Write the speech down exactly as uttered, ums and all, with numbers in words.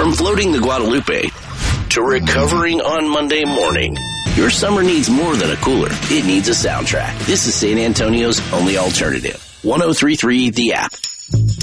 From floating the Guadalupe to recovering on Monday morning, your summer needs more than a cooler. It needs a soundtrack. This is San Antonio's only alternative. one oh three point three The App.